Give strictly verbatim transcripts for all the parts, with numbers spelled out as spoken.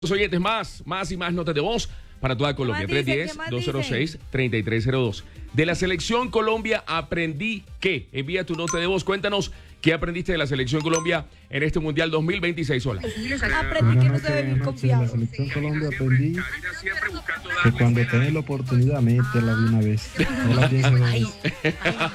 Oyentes, más, más y más notas de voz para toda Colombia. tres uno cero, dos cero seis, tres tres cero dos. De la Selección Colombia aprendí qué. Envía tu nota de voz. Cuéntanos qué aprendiste de la Selección Colombia en este Mundial dos mil veintiséis. Hola. Aprendí que no se debe vivir confiado. De la Selección Colombia aprendí que cuando tenés la oportunidad, métela de una vez. No la pienses dos Ay, veces.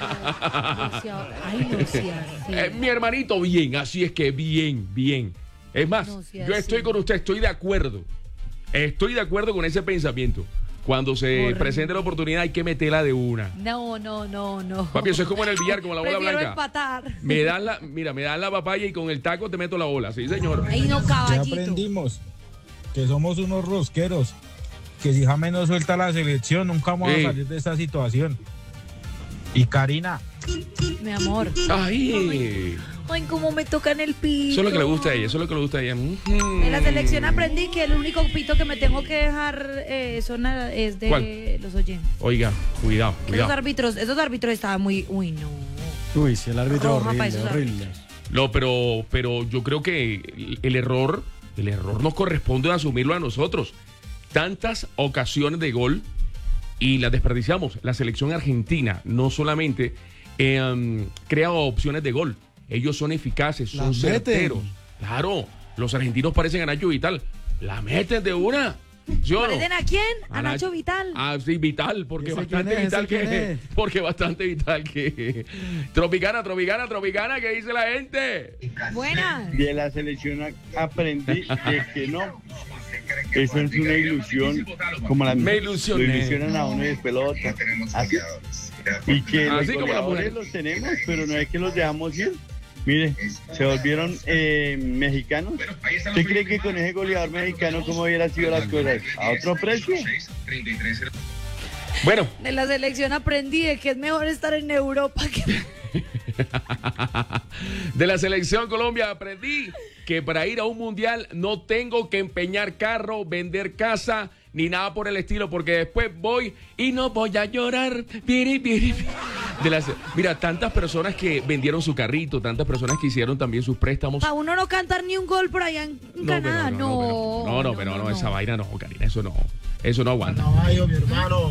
ay, no seas, sí. Eh, mi hermanito, bien. Así es que bien, bien. Es más, No sea yo estoy así. con usted, estoy de acuerdo. Estoy de acuerdo con ese pensamiento. Cuando se Horrible. presente la oportunidad hay que meterla de una. No, no, no, no. Papi, eso es como en el billar, como la bola Prefiero blanca. empatar. Me das la, mira, me das la papaya y con el taco te meto la bola. Sí, señor. Ay, no, ¿Qué caballito. aprendimos? Que somos unos rosqueros. Que si James no suelta la selección, nunca vamos Sí. a salir de esta situación. Y Karina, Mi amor. Ay. Ay, cómo me tocan el pito. Eso es lo que le gusta a ella, eso es lo que le gusta a ella. En la selección aprendí que el único pito que me tengo que dejar eh, sonar es de ¿Cuál? los oyentes. Oiga, cuidado, Esos cuidado. árbitros, esos árbitros estaban muy, uy, no. Uy, sí, el árbitro Roja pa' horrible, esos horrible. No, pero, pero yo creo que el, el error, el error nos corresponde asumirlo a nosotros. Tantas ocasiones de gol y las desperdiciamos. La selección argentina no solamente eh, um, crea opciones de gol, ellos son eficaces, son Las meten. certeros. Claro, los argentinos parecen a Nacho Vital. La meten de una. ¿Sí o no? ¿Parecen a quién? A A Nacho Nach- Vital. Ah, sí, Vital, porque ¿Ese bastante quién es? vital ¿Ese quién que es? porque bastante vital que Tropicana, Tropicana, Tropicana, ¿qué dice la gente? Buenas. De la selección a- aprendí de que no, eso es una ilusión, como la Me lo ilusioné. ilusionan a uno de pelota, así, y que Así los como la goleadores mujer. los tenemos, pero no es que los dejamos ir. Mire, se volvieron eh, mexicanos. ¿Usted cree que con ese goleador mexicano cómo hubiera sido las cosas? ¿A otro precio? Bueno, De la selección aprendí de que es mejor estar en Europa que... de la selección Colombia aprendí que para ir a un mundial no tengo que empeñar carro, vender casa, ni nada por el estilo, porque después voy y no voy a llorar. Piri, piri, piri. De las, mira, tantas personas que vendieron su carrito, tantas personas que hicieron también sus préstamos. A uno no cantar ni un gol por allá en No, Canadá, pero no. no, no, no, pero no, esa vaina no, Karina, eso no, eso no aguanta. Caballo, mi hermano,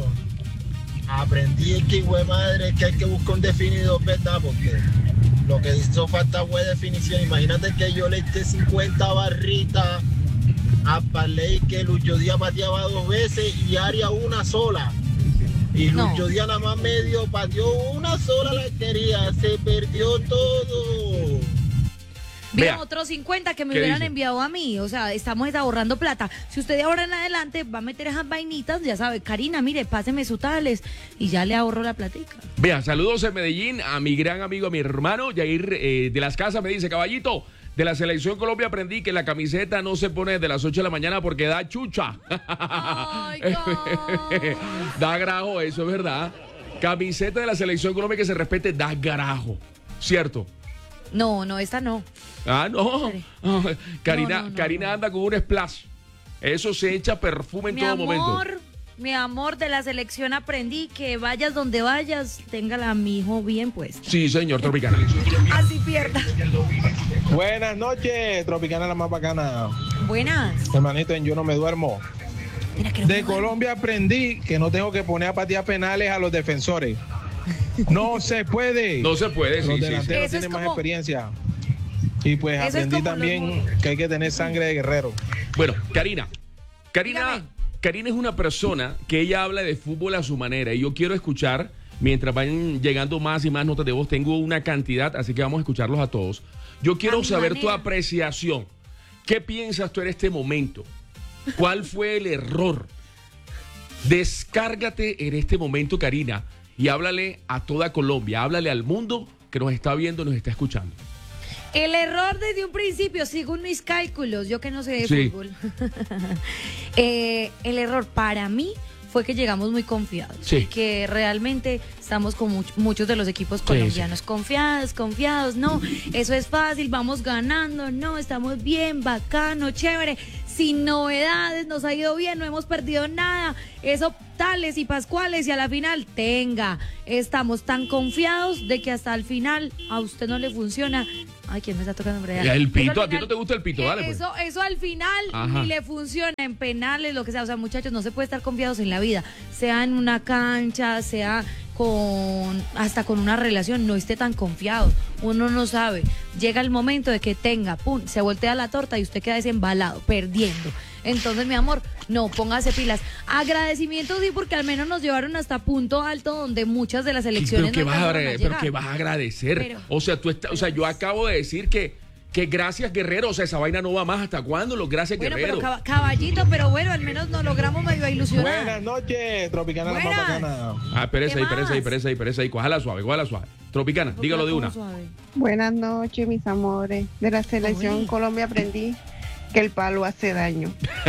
aprendí que hijo de madre que hay que buscar un definidor, ¿verdad? Porque lo que hizo falta fue definición. Imagínate que yo le eché cincuenta barritas a Parley, que Lucho Díaz pateaba dos veces y Aria una sola. Y No. Lucho Díaz nada más medio pateó una sola, la quería, se perdió todo. Vieron Vea. otros cincuenta que me ¿Qué hubieran dice? enviado a mí. O sea, estamos ahorrando plata. Si usted de ahora en adelante va a meter esas vainitas, ya sabe, Karina, mire, páseme su tales y ya le ahorro la platica. Vea, saludos en Medellín a mi gran amigo, a mi hermano Yair eh, de las Casas. Me dice, caballito, de la selección Colombia aprendí que la camiseta no se pone de las ocho de la mañana porque da chucha. Ay, God. Da grajo, eso es verdad. Camiseta de la selección Colombia que se respete, da grajo. ¿Cierto? No, no, esta no. Ah, no. Karina, No, no, no, Karina no. anda con un splash. Eso se echa perfume en Mi todo amor, momento. mi amor, de la selección aprendí que vayas donde vayas, téngala a mi hijo bien puesta. Sí, señor Tropicana. Así pierda. buenas noches, Tropicana la más bacana. Buenas. Hermanito, en Yo No Me Duermo. Mira que no De me- Colombia aprendí que no tengo que poner a patear penales a los defensores. No se puede. No se puede, sí, Los sí, sí. delanteros Eso es tienen más como- experiencia. Y pues Eso es aprendí como también los- que hay que tener sangre de guerrero. Bueno, Karina. Karina, Dígame. Karina es una persona que ella habla de fútbol a su manera y yo quiero escuchar, mientras vayan llegando más y más notas de voz, tengo una cantidad, así que vamos a escucharlos a todos. Yo quiero A mi saber tu manera. apreciación. ¿Qué piensas tú en este momento? ¿Cuál fue el error? Descárgate en este momento, Karina, y háblale a toda Colombia, háblale al mundo que nos está viendo, nos está escuchando. El error desde un principio, según mis cálculos, yo que no sé de Sí. fútbol, eh, el error para mí fue que llegamos muy confiados. Sí. Y que realmente estamos con much- muchos de los equipos colombianos confiados, confiados. No, eso es fácil, vamos ganando. No, estamos bien, bacano, chévere. Sin novedades, nos ha ido bien, no hemos perdido nada. Eso tales y pascuales y a la final, tenga. Estamos tan confiados de que hasta el final a usted no le funciona Ay, ¿quién me está tocando por allá? El Eso pito, al ¿a ti no te gusta el pito? eh, Dale, pues. eso, eso al final Ajá. ni le funciona en penales, lo que sea. O sea, muchachos, no se puede estar confiados en la vida. Sea en una cancha, sea con hasta con una relación, no esté tan confiado. Uno no sabe. Llega el momento de que tenga, pum, se voltea la torta y usted queda desembalado, perdiendo. Entonces, mi amor, no, póngase pilas. Agradecimiento sí, porque al menos nos llevaron hasta punto alto donde muchas de las elecciones Pero que no vas a, alcanzaron a agra- pero llegar. que vas a agradecer. Pero- o sea, tú estás, o sea, yo acabo de decir que, que gracias Guerrero, o sea, esa vaina no va más. ¿Hasta cuándo los gracias Bueno, Guerrero? pero caba- caballito, pero bueno, al menos nos logramos medio ilusionar. Buenas noches, Tropicana la más Buenas. bacana. Ah, espérese ¿Qué ahí, espérese ahí, más? espérese ahí, espérese ahí. Cójala suave, cójala suave. Tropicana, ¿Por qué dígalo la de pongo una. suave? Buenas noches, mis amores. De la selección Uy. Colombia aprendí que el palo hace daño.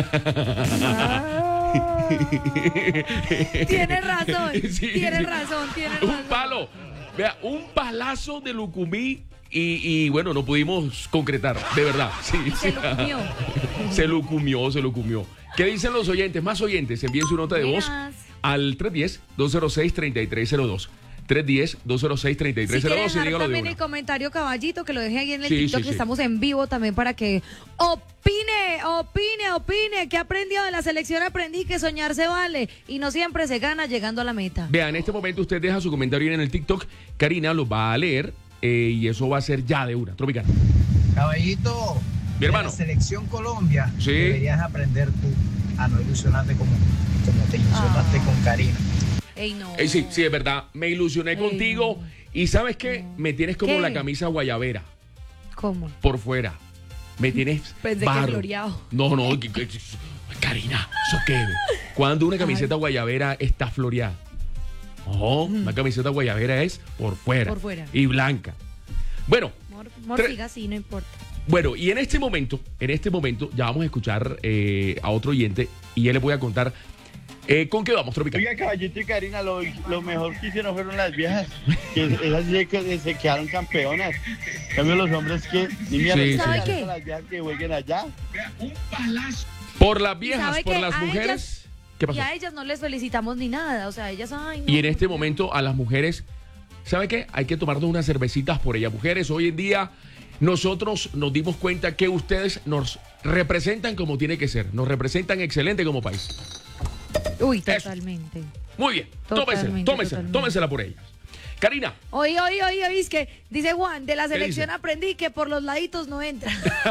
Tienes razón, Sí, tienes sí. razón, tienes razón. Un palo, vea, un palazo de Lucumí y, y bueno, no pudimos concretar, de verdad. Sí, Se sí. lucumió. Se lucumió, se lucumió. ¿Qué dicen los oyentes? Más oyentes, envíen su nota de voz Buenas. al tres uno cero, dos cero seis, tres tres cero dos. tres uno cero, dos cero seis, tres tres Si cero quieren dos y dejar dígalo de también una. el comentario, caballito, que lo deje ahí en el Sí, TikTok, sí, que sí. estamos en vivo también para que opine, opine, opine. ¿Qué aprendió de la selección? Aprendí que soñar se vale y no siempre se gana llegando a la meta. Vean, en este momento usted deja su comentario en el TikTok. Karina lo va a leer eh, y eso va a ser ya de una. Tropicana. Caballito, Mi de hermano. la selección Colombia, Sí. deberías aprender tú a no ilusionarte como, como te ilusionaste Ah. con Karina. Ey, no. Eh, sí, sí, es verdad. Me ilusioné Ey, contigo y ¿sabes qué? Me tienes como ¿Qué? la camisa guayabera ¿Cómo? por fuera. Me tienes Pensé que barro. floreado. No, no, que- que- Karina, ¿eso qué? Cuando una camiseta guayabera está floreada. No, una camiseta guayabera es por fuera. Por fuera. Y blanca. Bueno, Mor, mor Tre- siga así, no importa. bueno, y en este momento, en este momento, ya vamos a escuchar eh, a otro oyente y ya les voy a contar eh, con qué vamos, Tropical. Oiga, Caballito y Karina, lo, lo mejor que hicieron fueron las viejas, que esas sí que se quedaron campeonas. En cambio, los hombres que ni mierda, Sí, que sí. ¿Sabe qué? las viejas que jueguen allá. Por las viejas, sabe por qué? las A mujeres. ellas- ¿Qué Y pasó? a ellas no les felicitamos ni nada. O sea, ellas, ay, no. Y en este momento a las mujeres, ¿sabe qué? Hay que tomarnos unas cervecitas por ellas. Mujeres, hoy en día nosotros nos dimos cuenta que ustedes nos representan como tiene que ser. Nos representan excelente como país. Uy, Eso. totalmente. Muy bien, tómensela, Totalmente, tómensela, totalmente. tómensela por ellas. Karina, Oye, oye, oye, oye, es que dice Juan, de la ¿Qué selección dice? aprendí que por los laditos no entra.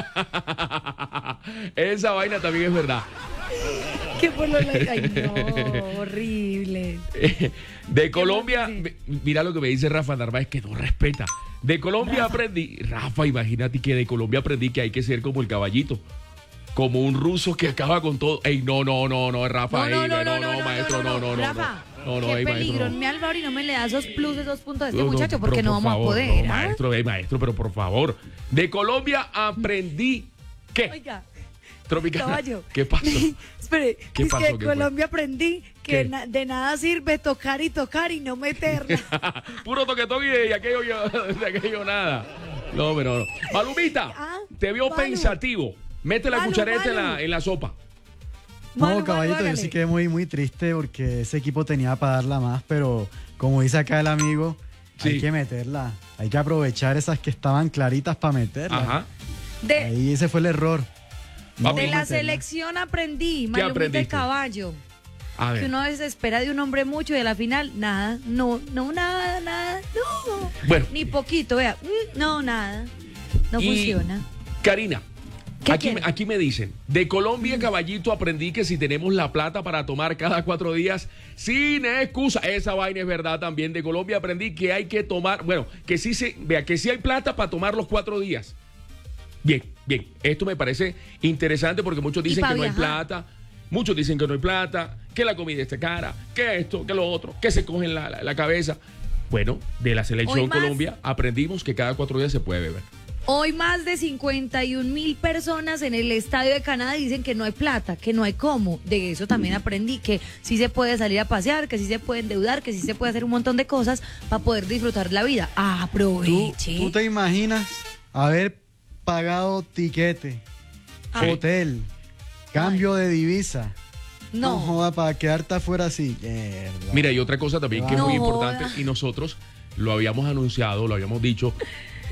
esa vaina también es verdad. Que por los laditos. Ay, no, horrible. De Colombia, dice? mi- mira lo que me dice Rafa Narváez, que no respeta. De Colombia aprendí, Rafa, imagínate que de Colombia aprendí que hay que ser como el caballito. Como un ruso que acaba con todo. Ey, no, no, no, no, Rafa, No, ey, no, no, no, no, maestro, no, no, no. Rafa, no, no, qué ey, peligro. maestro, no. Mi Álvaro y no me le da esos plus, esos puntos a este No, no, muchacho, pero porque no por vamos favor, a poder. no, ¿ah? maestro, ey, maestro, pero por favor. De Colombia aprendí ¿qué? Oiga, Tropicana. caballo. ¿Qué pasó? Espere, ¿Qué es pasó? que ¿Qué en fue? Colombia aprendí que ¿Qué? na- de nada sirve tocar y tocar y no meterla. Puro toquetón y de aquello, yo- de aquello nada. No, pero no. Malumita, Ah, te vio Malu. pensativo. Mete la Malu, cuchareta en Malu. la, en la sopa. No, Malu, Malu, caballito, yo hágale. sí quedé muy, muy triste porque ese equipo tenía para darla más, pero como dice acá el amigo, Sí. hay que meterla. Hay que aprovechar esas que estaban claritas para meterla. Ajá. De, Ahí ese fue el error. No Papi. de la meterla. selección aprendí, Malumita y aprendiste? caballo. A Que ver. uno a veces espera de un hombre mucho y a la final, nada, no, no, nada, nada, no. Bueno. Ni poquito, vea, mm, no, nada. No Y, funciona. Karina, ¿Qué aquí, quiere? aquí me dicen, de Colombia, caballito, aprendí que si tenemos la plata para tomar cada cuatro días, sin excusa, esa vaina es verdad también. De Colombia aprendí que hay que tomar, bueno, que sí se, vea, que sí hay plata para tomar los cuatro días. Bien, bien, esto me parece interesante porque muchos Y dicen pa' que no hay viajar. plata, muchos dicen que no hay plata, que la comida está cara, que esto, que lo otro, que se cogen la, la- la cabeza. Bueno, de la selección Hoy más. Colombia aprendimos que cada cuatro días se puede beber. Hoy más de cincuenta y un mil personas en el estadio de Canadá dicen que no hay plata, que no hay cómo. De eso también aprendí que sí se puede salir a pasear, que sí se puede endeudar, que sí se puede hacer un montón de cosas para poder disfrutar la vida. ¿Tú, Aproveche. tú te imaginas haber pagado tiquete, Ay. hotel, cambio de divisa? No. joda, para quedarte afuera así. Mierda. Mira, y otra cosa también que es No muy joda. importante, y nosotros lo habíamos anunciado, lo habíamos dicho,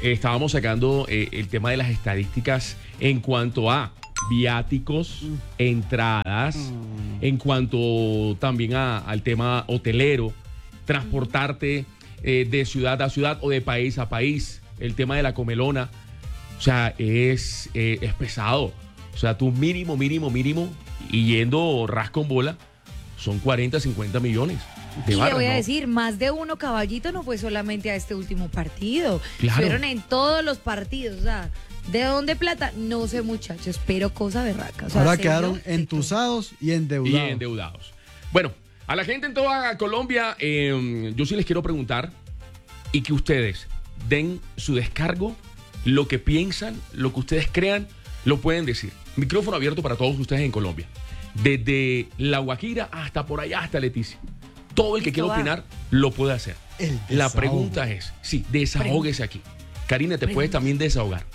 eh, estábamos sacando eh, el tema de las estadísticas en cuanto a viáticos, mm. entradas, mm. en cuanto también a, al tema hotelero, transportarte eh, de ciudad a ciudad o de país a país, el tema de la comelona, o sea, es, eh, es pesado. O sea, tu mínimo, mínimo, mínimo, y yendo ras con bola, son cuarenta, cincuenta millones. De y barras, le voy a ¿no? decir, más de uno caballito no fue solamente a este último partido. Claro. Fueron en todos los partidos. O sea, ¿de dónde plata? No sé, muchachos, pero cosa berraca. O sea, ahora serio, quedaron entusados y endeudados. Y endeudados. Bueno, a la gente en toda Colombia, eh, yo sí les quiero preguntar y que ustedes den su descargo, lo que piensan, lo que ustedes crean, lo pueden decir. Micrófono abierto para todos ustedes en Colombia. Desde La Guajira hasta por allá, hasta Leticia. Todo el que quiera opinar lo puede hacer. La pregunta es, sí, desahóguese aquí. Karina, te puedes también desahogar.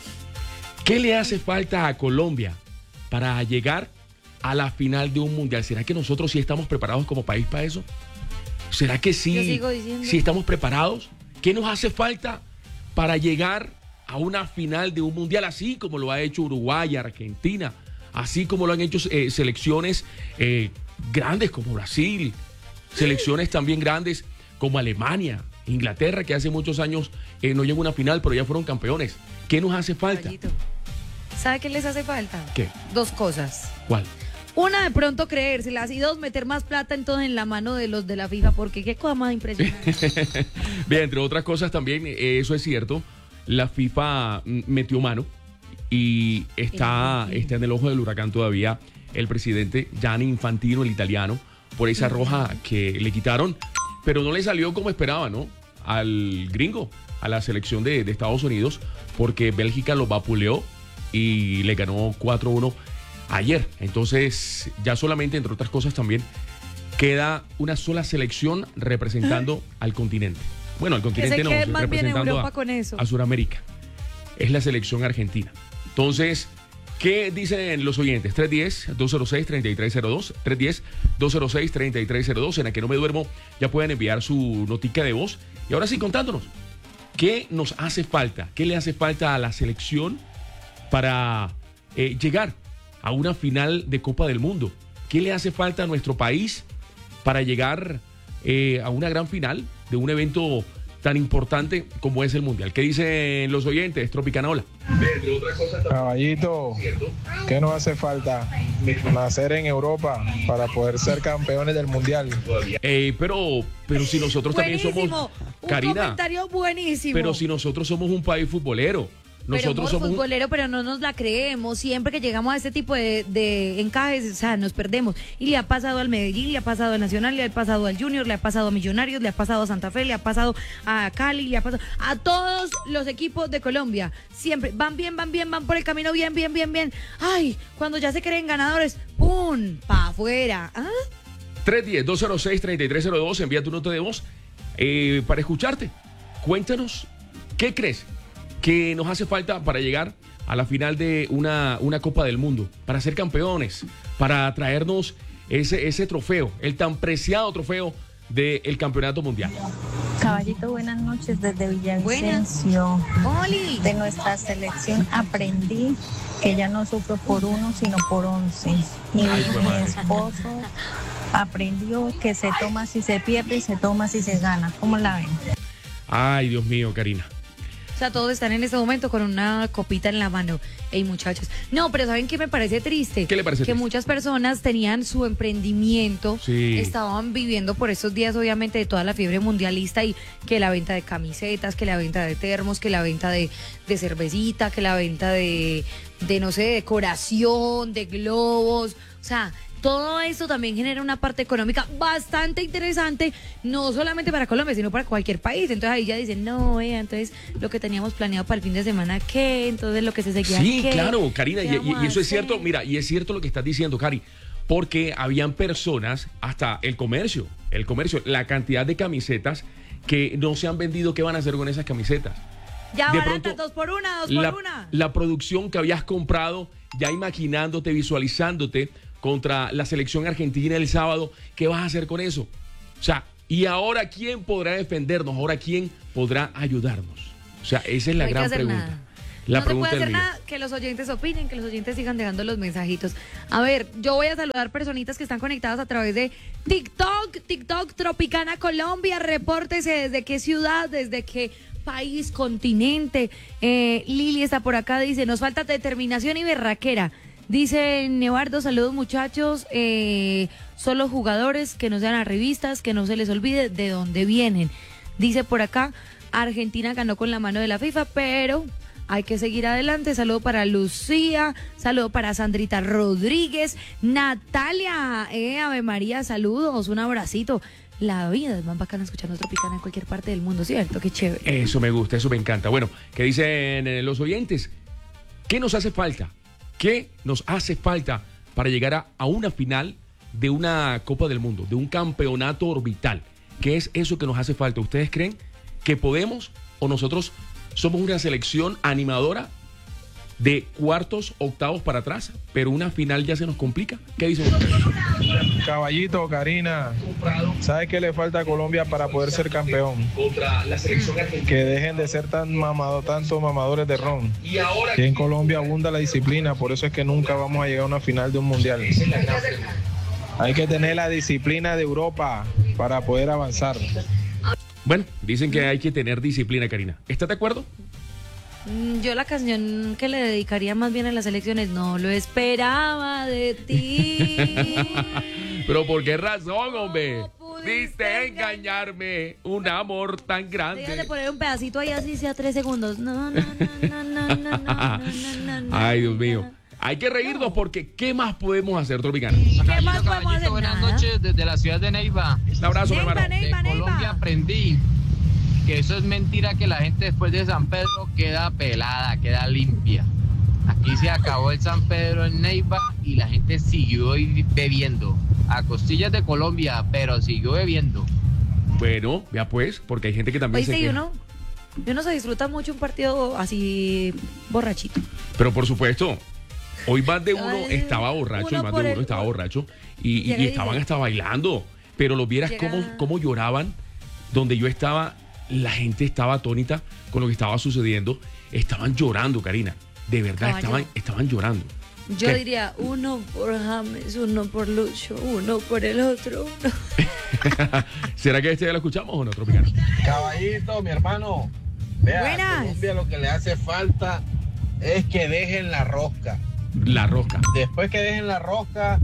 ¿Qué le hace falta a Colombia para llegar a la final de un mundial? ¿Será que nosotros sí estamos preparados como país para eso? ¿Será que sí, Yo sigo diciendo. sí estamos preparados? ¿Qué nos hace falta para llegar a una final de un mundial así como lo ha hecho Uruguay, Argentina, así como lo han hecho eh, selecciones eh, grandes como Brasil, selecciones también grandes como Alemania, Inglaterra, que hace muchos años eh, no llegó a una final, pero ya fueron campeones? ¿Qué nos hace falta? Caballito, ¿sabe qué les hace falta? ¿Qué? Dos cosas. ¿Cuál? Una, de pronto creérselas, y dos, meter más plata entonces en la mano de los de la FIFA, porque qué cosa más impresionante. Bien, entre otras cosas también, eh, eso es cierto, la FIFA metió mano y está, está en el ojo del huracán todavía el presidente Gianni Infantino, el italiano, por esa roja que le quitaron, pero no le salió como esperaba, ¿no? Al gringo, a la selección de, de Estados Unidos, porque Bélgica lo vapuleó y le ganó cuatro uno ayer. Entonces, ya solamente, entre otras cosas también, queda una sola selección representando al continente. Bueno, al continente no, representando a, a Sudamérica. Es la selección argentina. Entonces, ¿qué dicen los oyentes? tres uno cero, dos cero seis, tres tres cero dos, tres uno cero, dos cero seis, tres tres cero dos. En la que no me duermo, ya pueden enviar su notica de voz. Y ahora sí, contándonos, ¿qué nos hace falta? ¿Qué le hace falta a la selección para eh, llegar a una final de Copa del Mundo? ¿Qué le hace falta a nuestro país para llegar eh, a una gran final de un evento tan importante como es el Mundial? ¿Qué dicen los oyentes? Tropicanola. Caballito, ¿qué nos hace falta? Nacer en Europa para poder ser campeones del Mundial. Eh, pero, pero si nosotros buenísimo. también somos... Un Karina, comentario buenísimo. pero si nosotros somos un país futbolero. Nosotros pero somos futbolero, un... pero no nos la creemos. Siempre que llegamos a este tipo de, de encajes, o sea, nos perdemos. Y le ha pasado al Medellín, le ha pasado al Nacional, le ha pasado al Junior, le ha pasado a Millonarios, le ha pasado a Santa Fe, le ha pasado a Cali, le ha pasado a todos los equipos de Colombia. Siempre van bien, van bien, van por el camino bien, bien, bien, bien. Ay, cuando ya se creen ganadores, ¡pum! Pa' afuera. ¿Ah? tres uno cero, dos cero seis, tres tres cero dos, envía tu nota de voz eh, para escucharte. Cuéntanos, ¿qué crees que nos hace falta para llegar a la final de una, una Copa del Mundo, para ser campeones, para traernos ese, ese trofeo, el tan preciado trofeo del Campeonato Mundial? Caballito, buenas noches desde Villavicencio. Oli. De nuestra selección aprendí que ya no sufro por uno, sino por once. Y Ay, mi esposo aprendió que se toma si se pierde y se toma si se gana. ¿Cómo la ven? Ay, Dios mío, Karina. O sea, todos están en este momento con una copita en la mano. Ey, muchachos. No, pero ¿saben qué me parece triste? ¿Qué le parece Que triste? muchas personas tenían su emprendimiento, sí. estaban viviendo por estos días, obviamente, de toda la fiebre mundialista, y que la venta de camisetas, que la venta de termos, que la venta de, de cervecita, que la venta de, de, no sé, decoración, de globos. O sea, todo eso también genera una parte económica bastante interesante, no solamente para Colombia, sino para cualquier país. Entonces ahí ya dicen, no, eh, entonces lo que teníamos planeado para el fin de semana, ¿qué? Entonces lo que se seguía, Sí, ¿qué? claro, Karina, y, y- y eso es hacer? cierto, mira, y es cierto lo que estás diciendo, Cari, porque habían personas, hasta el comercio, el comercio, la cantidad de camisetas que no se han vendido, ¿qué van a hacer con esas camisetas? Ya de baratas, pronto, dos por una, dos La, por una. la producción que habías comprado, ya imaginándote, visualizándote contra la selección argentina el sábado, ¿qué vas a hacer con eso? O sea, ¿y ahora quién podrá defendernos? ¿Ahora quién podrá ayudarnos? O sea, esa es la No hay que gran hacer pregunta. nada. La no se pregunta puede hacer del día. nada, que los oyentes opinen, que los oyentes sigan dejando los mensajitos. A ver, yo voy a saludar personitas que están conectadas a través de TikTok, TikTok Tropicana Colombia, repórtese desde qué ciudad, desde qué país, continente. Eh, Lili está por acá, dice, nos falta determinación y berraquera. Dice Nevardo, saludos muchachos, eh, solo jugadores que no sean a revistas, que no se les olvide de dónde vienen. Dice por acá, Argentina ganó con la mano de la FIFA, pero hay que seguir adelante. Saludo para Lucía, saludo para Sandrita Rodríguez, Natalia, eh, Ave María, saludos, un abracito. La vida es más bacana escuchando Tropicana en cualquier parte del mundo, ¿cierto? Qué chévere. Eso me gusta, eso me encanta. Bueno, ¿qué dicen eh, los oyentes? ¿Qué nos hace falta? ¿Qué nos hace falta para llegar a, a una final de una Copa del Mundo, de un campeonato orbital? ¿Qué es eso que nos hace falta? ¿Ustedes creen que podemos o nosotros somos una selección animadora de cuartos, octavos para atrás, pero una final ya se nos complica? ¿Qué dicen ustedes? Caballito, Karina, ¿sabes qué le falta a Colombia para poder ser campeón? Que dejen de ser tan mamados, tantos mamadores de ron. Que en Colombia abunda la disciplina, por eso es que nunca vamos a llegar a una final de un mundial. Hay que tener la disciplina de Europa para poder avanzar. Bueno, dicen que hay que tener disciplina, Karina. ¿Estás de acuerdo? Mm, Yo la canción que le dedicaría más bien a las elecciones, no lo esperaba de ti. Pero ¿por qué razón, hombre? Viste engañarme, un amor tan grande. Déjate poner un pedacito ahí así sea tres segundos. No, no, no, no, no, no, no, no, no, no. Ay, Dios mío. Hay que reírnos porque ¿qué más podemos hacer, Tropicana? ¿Qué más podemos hacer? Buenas Nada. noches desde la ciudad de Neiva. Un abrazo, mi Neiva, hermano. Neiva, De Colombia Neiva. aprendí que eso es mentira, que la gente después de San Pedro queda pelada, queda limpia. Aquí se acabó el San Pedro en Neiva y la gente siguió bebiendo. A costillas de Colombia, pero siguió bebiendo. Bueno, ya pues, porque hay gente que también Oíste, se y queja. uno, y uno se disfruta mucho un partido así borrachito. Pero por supuesto, hoy más de uno Ay, estaba borracho uno y más por de el- uno estaba borracho y, y- Llega y y estaban dice- hasta bailando. Pero los vieras Llega- cómo, cómo lloraban. Donde yo estaba, la gente estaba atónita con lo que estaba sucediendo. Estaban llorando, Karina. De verdad, Caballo. estaban, estaban llorando. Yo ¿Qué? diría uno por James, uno por Lucho, uno por el otro. Uno. ¿Será que este ya lo escuchamos o no, Tropicana? Caballito, mi hermano. Vea, Buenas. a Colombia lo que le hace falta es que dejen la rosca. La rosca. Después que dejen la rosca,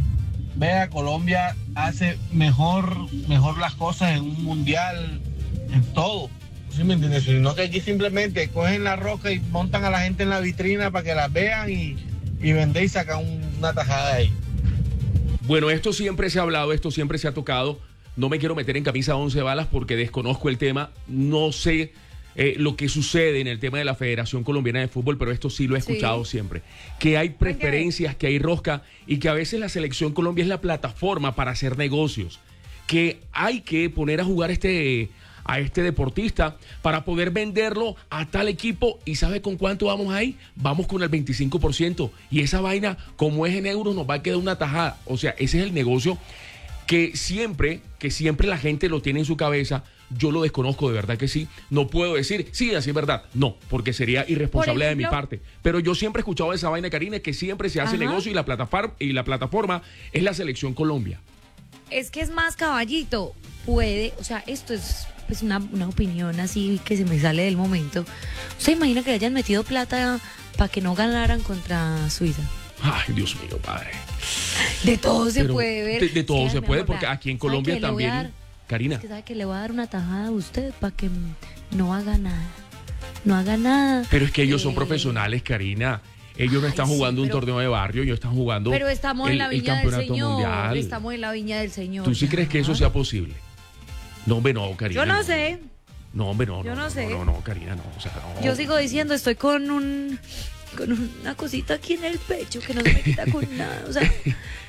vea, Colombia hace mejor, mejor las cosas en un mundial, en todo. ¿Sí me entiendes? Sino que aquí simplemente cogen la rosca y montan a la gente en la vitrina para que las vean y, y venden y sacan un- una tajada ahí. Bueno, esto siempre se ha hablado, esto siempre se ha tocado. No me quiero meter en camisa de once balas porque desconozco el tema. No sé eh, lo que sucede en el tema de la Federación Colombiana de Fútbol, pero esto sí lo he Sí. escuchado siempre. Que hay preferencias, que hay rosca y que a veces la Selección Colombia es la plataforma para hacer negocios. Que hay que poner a jugar este, a este deportista para poder venderlo a tal equipo. ¿Y sabe con cuánto vamos ahí? Vamos con el veinticinco por ciento. Y esa vaina, como es en euros, nos va a quedar una tajada. O sea, ese es el negocio que siempre, que siempre la gente lo tiene en su cabeza. Yo lo desconozco, de verdad que sí. No puedo decir, sí, así es verdad. No, porque sería irresponsable de mi ejemplo- parte. Pero yo siempre he escuchado esa vaina, Karina, que siempre se hace Ajá. negocio y la plataforma, y la plataforma es la Selección Colombia. Es que es más, caballito. Puede, o sea, esto es pues una, una opinión así que se me sale del momento. ¿Se imagina que hayan metido plata para que no ganaran contra Suiza? Ay, Dios mío, padre. De todo se Pero puede ver. De, de todo Sí, se mi puede, amor, porque vea, aquí en ¿sabe Colombia qué? Le voy a también, dar- Karina. Es que sabe que le voy a dar una tajada a usted para que no haga nada. No haga nada. Pero es que ellos son Eh, profesionales, Karina. Ellos no están Ay, sí, jugando un pero- torneo de barrio, ellos están jugando Pero estamos el, en la el viña del campeonato Señor. mundial. Estamos en la viña del Señor. ¿Tú sí ya. crees que eso sea posible? No, hombre, no, Karina. Yo no sé. No, hombre, no. Yo no no sé. No, no, no, Karina, no. O sea, no. Yo sigo diciendo, estoy con un con una cosita aquí en el pecho que no se me quita con nada. O sea,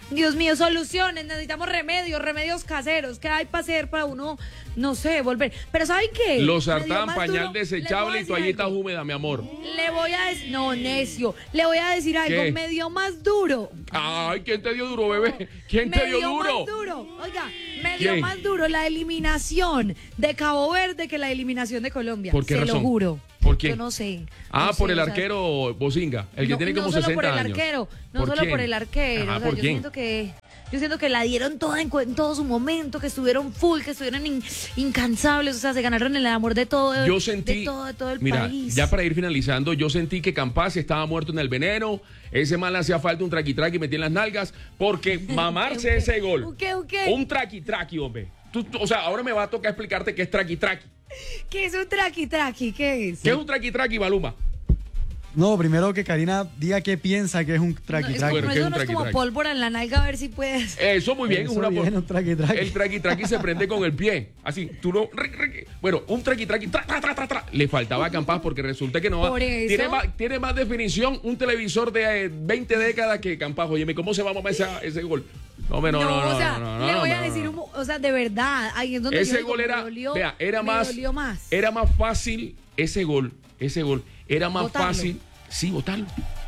Dios mío, soluciones, necesitamos remedios, remedios caseros. ¿Qué hay para hacer para uno, no sé, volver? Pero ¿saben qué? Los sartán, pañal desechable y toallitas húmedas, mi amor. Le voy a decir, no, necio, le voy a decir algo, ¿Qué? me dio más duro. Ay, ¿quién te dio duro, bebé? ¿Quién te Me dio dio duro? más duro. Oiga, me dio ¿Quién? más duro la eliminación de Cabo Verde que la eliminación de Colombia. ¿Por qué Se razón? lo juro. ¿Por qué? Yo no sé. Ah, no por sé, el o sea, arquero Bozinga, el que no, tiene como no solo sesenta por el años. arquero, no ¿Por solo quién? por el arquero. Ajá, o sea, ¿por yo quién? siento que yo siento que la dieron toda en, cu- en todo su momento, que estuvieron full, que estuvieron in- incansables, o sea, se ganaron el amor de todo, Yo sentí, de todo, de todo el mira, país. ya para ir finalizando, yo sentí que Campas estaba muerto en el veneno, ese man le hacía falta un traqui traqui metí en las nalgas, porque mamarse ese gol, ¿Un qué, un qué? un traqui traqui, hombre. Tú- tú- o sea, ahora me va a tocar explicarte qué es traqui traqui. ¿Qué es un traqui traqui? ¿Qué es? ¿Qué es un traqui traqui, Baluma? No, primero que Karina diga qué piensa que es un traqui No, es, traqui. Bueno, no, ¿qué es eso un no es traqui como traqui? pólvora en la nalga, a ver si puedes. Eso muy bien, es Eso una viene, un traqui traqui. El traqui traqui se prende con el pie, así, tú lo... re- re- Bueno, un traqui traqui, tra, tra, tra, tra, tra. Le faltaba a Campas porque resulta que no va... Por eso. Tiene más, tiene más definición un televisor de eh, veinte décadas que Campas. Oye, ¿cómo se va a mamar ese, ese gol? No, hombre, no, no, no, o sea, no, no, le no, voy no, a no, decir, no. un- o sea, de verdad, ahí es donde yo Ese digo, gol me era, dolió, vea, era me más, dolió más. era más fácil, ese gol, ese gol, era más Botarlo. fácil, sí, botarlo.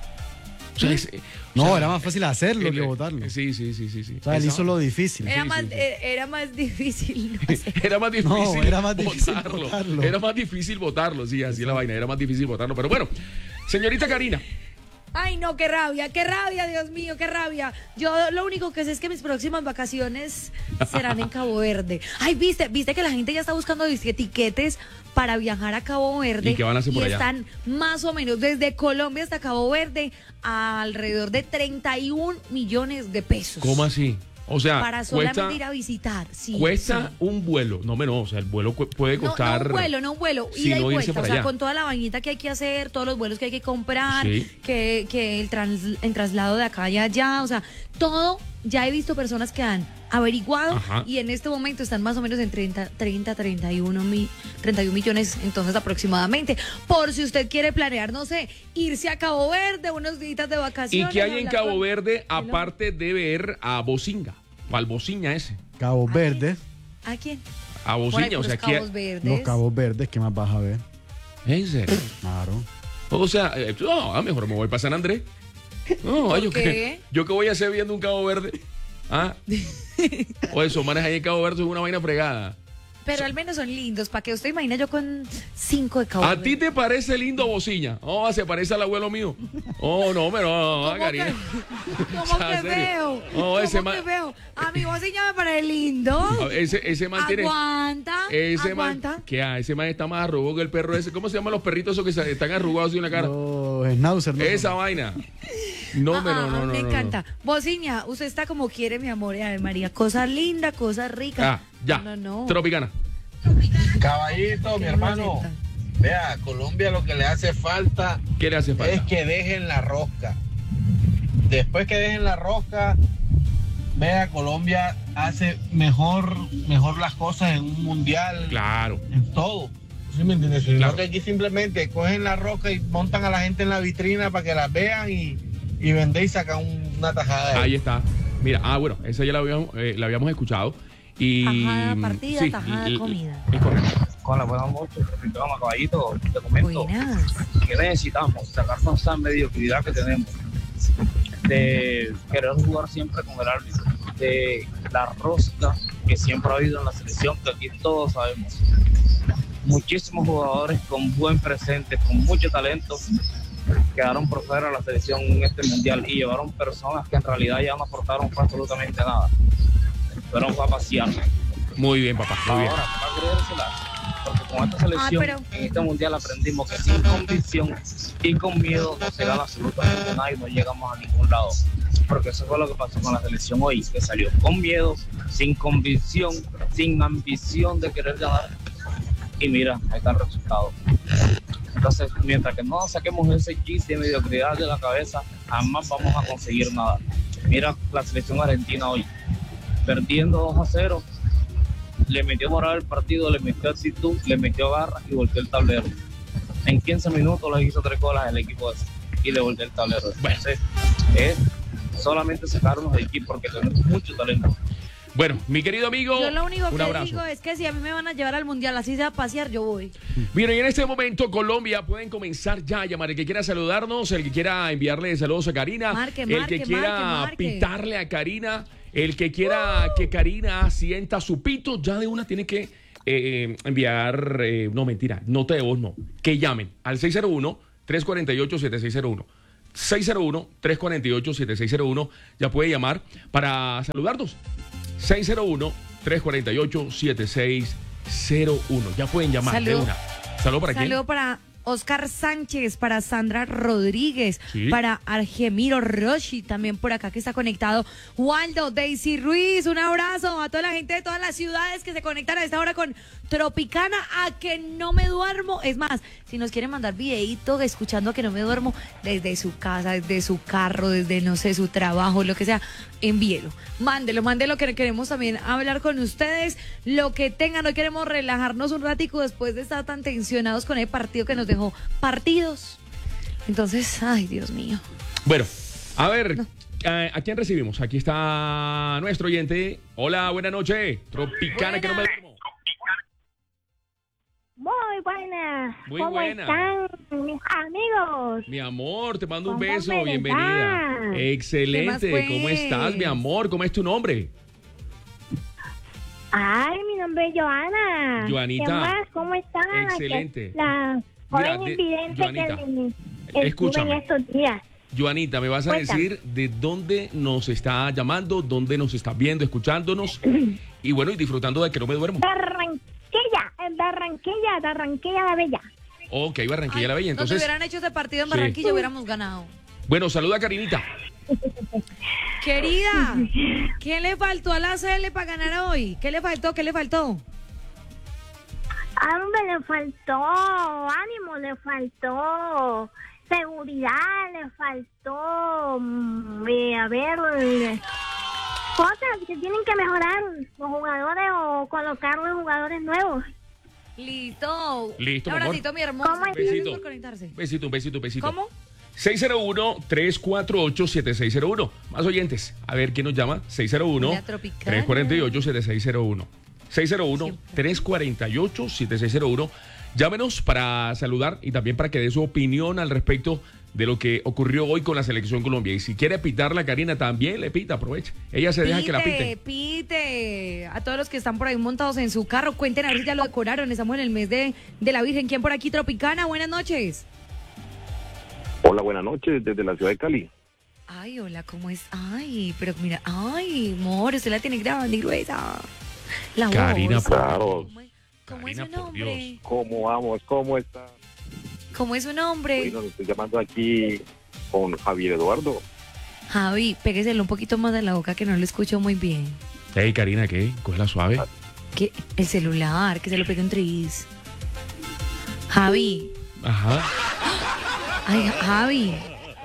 O sea, ese- No, o sea, era más fácil hacerlo el- que votarlo. Sí, sí, sí, sí, sí. O sea, él hizo lo difícil. Era, sí, más, sí, sí. eh, era más difícil. No sé. Era más difícil, No, era más difícil botarlo. botarlo. Era más difícil votarlo, sí, así es la vaina, era más difícil votarlo. Pero bueno, señorita Karina, Ay, no, qué rabia, qué rabia, Dios mío, qué rabia. Yo lo único que sé es que mis próximas vacaciones serán en Cabo Verde. Ay, viste, viste que la gente ya está buscando etiquetes para viajar a Cabo Verde. ¿Y qué van a hacer por allá? Están más o menos desde Colombia hasta Cabo Verde a alrededor de treinta y un millones de pesos. ¿cómo así? O sea, Para solamente cuesta, ir a visitar. Sí, cuesta sí. un vuelo. No, menos, o sea, el vuelo cu- puede No, costar... no un vuelo, no un vuelo, si ida no y irse vuelta, para o sea, allá. con toda la vainita que hay que hacer, todos los vuelos que hay que comprar, Sí. que, que el, trans, el traslado de acá y allá, o sea, todo, ya he visto personas que han averiguado Ajá. y en este momento están más o menos en treinta, treinta, treinta y uno, mi, treinta y un millones, entonces aproximadamente, por si usted quiere planear, no sé, irse a Cabo Verde, unos días de ¿Y vacaciones. qué hay en hablar Cabo con- Verde aparte de ver a Bozinga? O al Bocinha ese. Cabo Verde, ¿A quién? A Por ahí, Bocinha, o puros sea, aquí... Cabos Verdes. los Cabos Verdes, ¿qué más vas a ver? ¿En serio? Claro. O sea, eh, no, a mejor me voy para San Andrés. No, ¿Por yo qué? qué, yo qué voy a hacer viendo un Cabo Verde. ¿Ah? O eso, manes ahí en Cabo Verde es una vaina fregada. Pero al menos son lindos, para que usted imagine yo con cinco de Cabo ¿A Verde. ti te parece lindo Bocinha? Oh, se parece al abuelo mío. Oh, no, pero no, ¿Cómo Karina. que- ¿Cómo O sea, que en serio. veo? No, ese ¿Cómo man- que veo? A mi bociña me parece lindo. A ver, Ese, ese man tiene... Aguanta, Ese aguanta. man, ¿qué hay? Ese man está más arrugado que el perro ese. ¿Cómo se llaman los perritos esos que se- están arrugados así en la cara? Los Schnauzer. ¿no? Esa vaina. No, Ah, pero ah, no, no, no. me no. encanta. Bociña, usted está como quiere, mi amor. Ay, María, cosas lindas, cosas ricas. Ah, ya. No, no. Tropicana. Caballito, mi ¿Qué hermano. receta? Vea, Colombia lo que le hace falta ¿Qué le hace falta? es que dejen la rosca. Después que dejen la rosca, vea, Colombia hace mejor, mejor las cosas en un mundial, Claro. en todo. ¿Sí me entiendes? Sino Claro. que aquí simplemente cogen la rosca y montan a la gente en la vitrina para que las vean y, y venden y sacan un- una tajada de Ahí está. Mira, ah, bueno, esa ya la habíamos, eh, la habíamos escuchado. Y, Tajada, partida, sí, tajada, y- y- comida. Es correcto. Con la buena noche, programa Caballito, te comento Buenas. que necesitamos sacarnos esa mediocridad que tenemos de querer jugar siempre con el árbitro, de la rosca que siempre ha habido en la selección, que aquí todos sabemos. Muchísimos jugadores con buen presente, con mucho talento, quedaron por fuera de la selección en este mundial y llevaron personas que en realidad ya no aportaron absolutamente nada. Fueron para pasear. Muy bien, papá. Muy bien. Ahora, para creérsela, porque con esta selección, Ah, pero- en este mundial aprendimos que sin convicción y con miedo no se gana absolutamente nada y no llegamos a ningún lado. Porque eso fue lo que pasó con la selección hoy, que salió con miedo, sin convicción, sin ambición de querer ganar. Y mira, ahí está el resultado. Entonces, mientras que no saquemos ese chip de mediocridad de la cabeza, jamás vamos a conseguir nada. Mira la selección argentina hoy, perdiendo dos a cero, le metió moral al partido, le metió actitud, le metió garra y volteó el tablero. En quince minutos le hizo tres goles al equipo ese y le volteó el tablero. Entonces, es solamente sacaron los equipos porque tenemos mucho talento. Bueno, mi querido amigo, yo lo único un que abrazo. digo es que si a mí me van a llevar al mundial, así sea a pasear, yo voy. Miren, en este momento Colombia pueden comenzar ya a llamar. El que quiera saludarnos, el que quiera enviarle saludos a Karina, Marque, el marque, que quiera marque, marque. pitarle a Karina, el que quiera que Karina sienta su pito, ya de una tiene que eh, enviar, eh, no mentira, nota de voz no, que llamen al seis cero uno, tres cuatro ocho, siete seis cero uno. seis cero uno, tres cuatro ocho, siete seis cero uno, ya puede llamar para saludarnos. seis cero uno, tres cuatro ocho, siete seis cero uno. Ya pueden llamar Saludo. de una. ¿Saludo para quién? Saludo para Oscar Sánchez, para Sandra Rodríguez, Sí. para Argemiro Roshi, también por acá que está conectado. Waldo, Daisy Ruiz, un abrazo a toda la gente de todas las ciudades que se conectan a esta hora con Tropicana, a que no me duermo. Es más, si nos quieren mandar videíto escuchando a que no me duermo desde su casa, desde su carro, desde no sé, su trabajo, lo que sea, envíelo. Mándelo, mándelo, que queremos también hablar con ustedes. Lo que tengan, hoy queremos relajarnos un ratico después de estar tan tensionados con el partido que nos dejó partidos. Entonces, ay, Dios mío. Bueno, a ver, ¿a, ¿a quién recibimos? Aquí está nuestro oyente. Hola, buena noche. Tropicana, que no me duermo. Muy buenas. Muy ¿Cómo buena. están mis amigos? Mi amor, te mando un ¿Cómo beso, me bienvenida. están? Excelente, ¿Qué más, ¿cómo pues? estás, mi amor? ¿Cómo es tu nombre? Ay, mi nombre es Joana. Joanita. ¿Qué más? ¿Cómo están? Excelente. Que La Mira, joven de- invidente Joanita, que le- estuve escúchame. en estos días. Joanita, ¿me vas a Cuéntame. decir de dónde nos está llamando, dónde nos está viendo, escuchándonos? Y bueno, y disfrutando de que no me duermo. Barranquilla, en Barranquilla, Barranquilla la Bella. Ok, Barranquilla la Bella. Nos Entonces, hubieran hecho ese partido en Sí. Barranquilla, hubiéramos ganado. bueno, saluda a Karinita. Querida, ¿qué le faltó a la C L para ganar hoy? ¿Qué le faltó? ¿Qué le faltó? A hombre, le faltó ánimo, le faltó seguridad, le faltó, mm, eh, a ver, eh, cosas que tienen que mejorar los jugadores o colocarle jugadores nuevos. Listo. Listo, Un mi amor. abracito, mi hermoso. ¿Cómo Gracias Besito. por conectarse. Besito, un besito, un besito. ¿Cómo? seis cero uno, tres cuatro ocho, siete seis cero uno. Más oyentes. A ver quién nos llama. seis cero uno, La Tropicana. tres cuatro ocho, siete seis cero uno. seis cero uno, tres cuatro ocho, siete seis cero uno. Llámenos para saludar y también para que dé su opinión al respecto de lo que ocurrió hoy con la selección Colombia. Y si quiere pitar la Karina, también le pita, aproveche. Ella se deja que la Pite, pite. pite. A todos los que están por ahí montados en su carro, cuenten a ver si ya lo decoraron. Estamos en el mes de, de la Virgen. ¿Quién por aquí? Tropicana, buenas noches. Hola, buenas noches desde la ciudad de Cali. Ay, hola, ¿cómo es? Ay, pero mira, ay, amor, usted la tiene grande y gruesa. La Karina, voz. claro. ¿Cómo es su nombre? ¿Cómo vamos? ¿Cómo está? ¿Cómo es su nombre? Bueno, le estoy llamando aquí con Javier Eduardo. Javi, pégueselo un poquito más de la boca que no lo escucho muy bien. Hey, Karina, ¿qué? Cógela suave. Que el celular, que se lo pegue un tris. Javi. Ajá. Ay, Javi.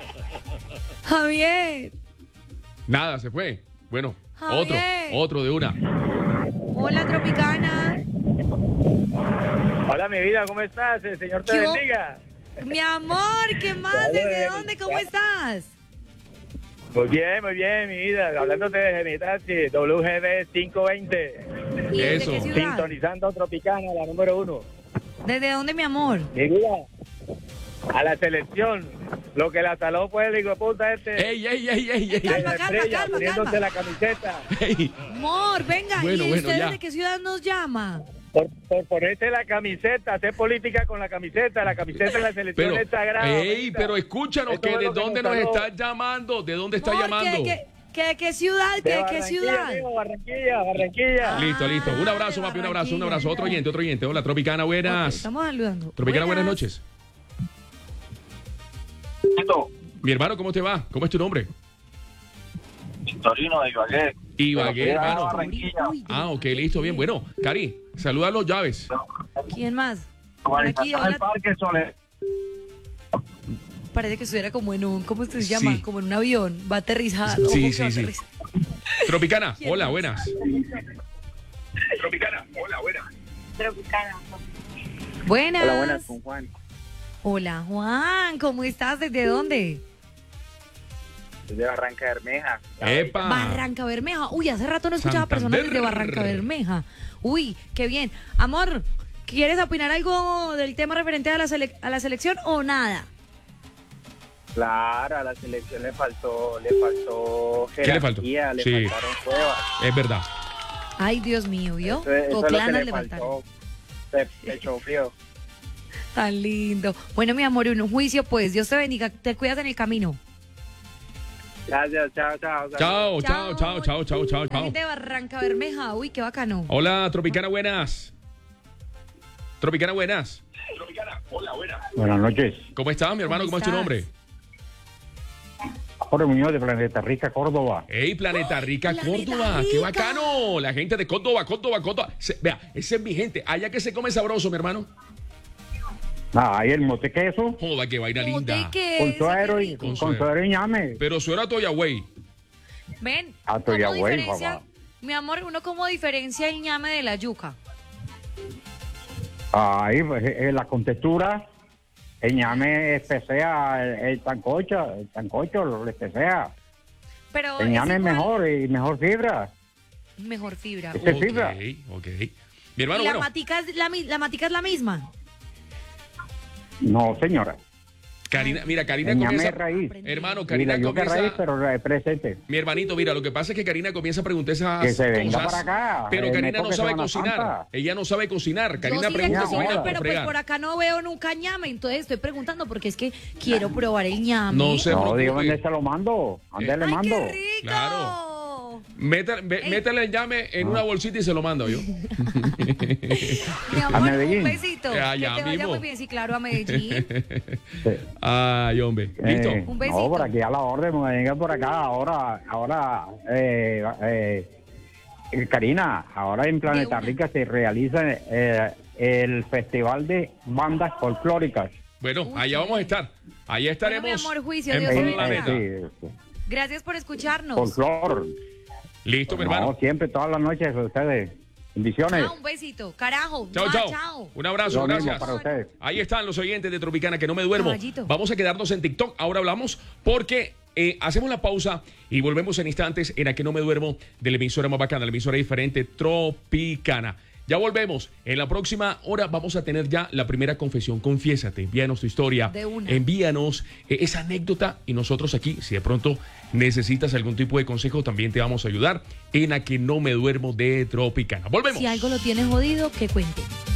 Javier. Nada, se fue. Bueno, Javier. otro, otro de una. Hola, Tropicana. Hola, mi vida, ¿cómo estás? El Señor te ¿Qué hubo? bendiga. Mi amor, ¿qué más? ¿Desde dónde? ¿Cómo estás? Muy bien, muy bien, mi vida. Hablándote de mi taxi, W G B quinientos veinte. ¿Y desde Eso. qué ciudad? Sintonizando Tropicana, la número uno. ¿Desde dónde, mi amor? Mi vida, a la selección. Lo que la saló fue el hijo de puta este. ¡Ey, ey, ey, ey! ey. de la Calma, calma, estrella, calma, poniéndose calma. la camiseta. Ey. Amor, venga. Bueno, ¿Y bueno, usted ya. desde qué ciudad nos llama? Por, por ponerse la camiseta, hacer política con la camiseta. La camiseta en la selección Pero, es sagrada. ey, mamita. pero escúchanos, Eso que es de lo que dónde nos nos salvó. estás llamando, de dónde está Amor, llamando. ¿qué, qué, qué, qué ciudad? De ¿Qué, qué Barranquilla, ciudad? amigo, Barranquilla, Barranquilla. Listo, listo. Un abrazo, papi, un abrazo, un abrazo. Otro oyente, otro oyente. Hola, Tropicana, buenas. Estamos saludando. Tropicana, buenas noches. Mi hermano, ¿cómo te va? ¿Cómo es tu nombre? Victorino de Ibagué. Ibagué, Pero hermano. Barranquilla. Ah, ok, listo, bien. Bueno, Cari, saluda a los llaves. ¿Quién más? Por aquí, Urbanización hola. del Parque Soler. Parece que estuviera como en un, ¿cómo se llama? Sí. Como en un avión. Va a aterrizar. Sí, Ojo que sí, va a sí. aterrizar. Tropicana, ¿Quién hola, más? buenas. Tropicana, hola, buenas. Tropicana. Buenas. Hola, buenas, con Juan. Hola, Juan. ¿Cómo estás? ¿Desde dónde? de Barranca Bermeja. ¡Epa! Barranca Bermeja. Uy, hace rato no escuchaba personas Santander. de Barranca Bermeja. Uy, qué bien. Amor, ¿quieres opinar algo del tema referente a la, sele- a la selección o nada? Claro, a la selección le faltó, le faltó ¿Qué le faltó? jerarquía, le Sí. faltaron Cuevas. Es verdad. Ay, Dios mío, ¿vio? Eso, es- eso es lo que Coclanas le le faltaron. faltó. Se, se echó frío. Tan lindo. Bueno, mi amor, un juicio, pues. Dios te bendiga. Te cuidas en el camino. Gracias, chao, chao. Chao, chao, chao, chao, chao, chao, La chao. gente de Barranca Bermeja. Uy, qué bacano. Hola, Tropicana, buenas. Tropicana, buenas. Buenas noches. ¿Cómo estás, mi hermano? ¿Cómo es tu nombre? Jorge Muñoz de Planeta Rica, Córdoba. ¡Ey, Planeta Rica, Planeta Córdoba! ¡Qué Rica! bacano! La gente de Córdoba, Córdoba, Córdoba. Se- vea, ese es mi gente. Allá que se come sabroso, mi hermano. Ah, ahí el mote queso. Joda, qué vaina Mote linda. queso, Con suero qué y rico. con Con suero. suero y ñame. Pero suena Toyagüey. Ven, Ah, ¿cómo Toyagüey, diferencia, papá. mi amor, uno cómo diferencia el ñame de la yuca? Ahí, pues, eh, la contextura. El ñame espesea el, el tancocho, el tancocho lo espesea. Pero El ñame es igual- mejor y mejor fibra. Mejor fibra. Ese es Ok, fibra. ok. Mi hermano, ¿Y la bueno. matica es la, mi- la matica es la misma? No, señora. Karina, mira, Karina El ñame comienza. es raíz. Hermano, Y Karina la yuca es raíz, comienza. pero es presente. Mi hermanito, mira, lo que pasa es que Karina comienza a preguntar esas Que se venga cosas, para acá. pero Eh, Karina me no toque sabe Semana cocinar. Santa. Ella no sabe cocinar. Karina Yo sí le pregunta esa cocino, vaina por pero pues fregar. por acá no veo nunca ñame, entonces estoy preguntando porque es que quiero probar el ñame. No se No, preocupe. digo dónde se lo mando. ¿Dónde Eh. le ¡Ay, mando? qué rico! Claro. Métale, ve- métele el llame en una bolsita y se lo mando yo. Mi ¿A amor, Medellín? un besito. Eh, allá que te vaya mismo. muy bien, sí, claro, a Medellín. Ay, hombre. ¿Listo? Eh, Un besito. No, por aquí a la orden, me venga por acá. Ahora, ahora, eh, eh, eh, Karina, ahora en Planeta una. Rica se realiza eh, el Festival de Bandas Folclóricas. Bueno, Uy, allá qué vamos a estar. Allá estaremos. mi amor, juicio, en Dios te Eh, bendiga. Planeta. eh, sí, Gracias por escucharnos. folclor. Listo, mi No, hermano. siempre, todas las noches, ustedes. Bendiciones. Ah, un besito. Carajo. Chao, Mua, chao. chao. Un abrazo, Lo mismo gracias. para ustedes. Ahí están los oyentes de Tropicana, que no me duermo. Caballito. Vamos a quedarnos en TikTok. Ahora hablamos porque eh, hacemos la pausa y volvemos en instantes en A Que No Me Duermo de la emisora más bacana, la emisora diferente Tropicana. Ya volvemos. En la próxima hora vamos a tener ya la primera confesión. Confiésate, envíanos tu historia. De una. Envíanos eh, esa anécdota y nosotros aquí, si de pronto necesitas algún tipo de consejo, también te vamos a ayudar en A Que No Me Duermo de Tropicana. Volvemos. Si algo lo tiene jodido, que cuente.